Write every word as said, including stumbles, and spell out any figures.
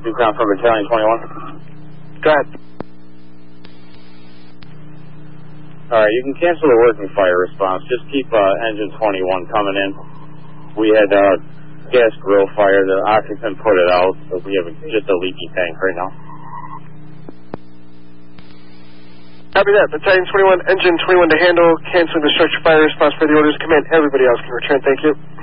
Tucson from Battalion twenty-one. Go ahead. Alright, you can cancel the working fire response. Just keep uh, engine twenty-one coming in. We had uh, gas grill fire. The occupant put it out, so we have a, just a leaky tank right now. Copy that. Battalion twenty-one, engine twenty-one to handle, canceling the structure fire response for the orders. Command, everybody else can return. Thank you.